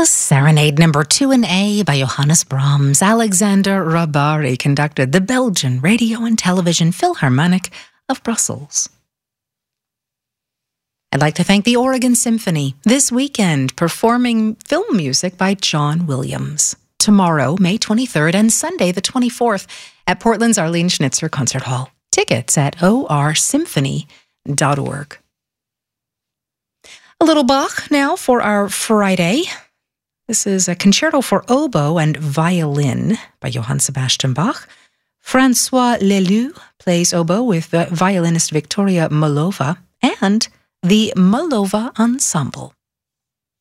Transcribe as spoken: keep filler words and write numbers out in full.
Serenade number two in A by Johannes Brahms. Alexander Rabari conducted the Belgian Radio and Television Philharmonic of Brussels. I'd like to thank the Oregon Symphony this weekend performing film music by John Williams. Tomorrow, May twenty-third, and Sunday the twenty-fourth at Portland's Arlene Schnitzer Concert Hall. Tickets at o r symphony dot org. A little Bach now for our Friday. This is a concerto for oboe and violin by Johann Sebastian Bach. Francois Leloux plays oboe with the violinist Victoria Molova and the Molova Ensemble.